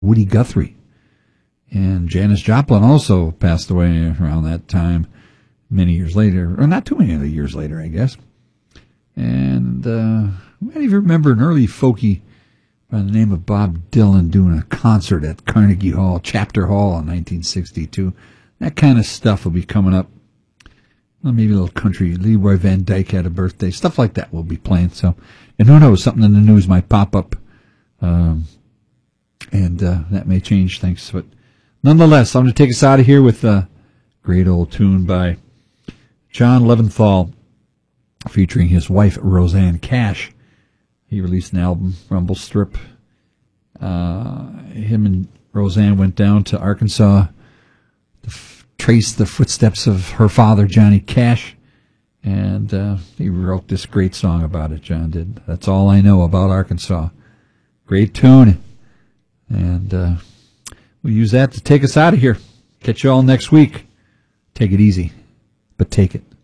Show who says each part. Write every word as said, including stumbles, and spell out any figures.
Speaker 1: Woody Guthrie. And Janis Joplin also passed away around that time, many years later, or not too many years later, I guess. And uh, you might even remember an early folkie by the name of Bob Dylan doing a concert at Carnegie Hall, Chapter Hall in nineteen sixty-two. That kind of stuff will be coming up. Well, maybe a little country. Leroy Van Dyke had a birthday. Stuff like that will be playing. So, and who knows, something in the news might pop up. Um, and uh, that may change things. But nonetheless, I'm going to take us out of here with a great old tune by John Leventhal featuring his wife, Rosanne Cash. He released an album, Rumble Strip. Uh, him and Rosanne went down to Arkansas to f- trace the footsteps of her father, Johnny Cash. And uh, he wrote this great song about it, John did. That's All I Know About Arkansas. Great tune. And uh, we'll use that to take us out of here. Catch you all next week. Take it easy, but take it.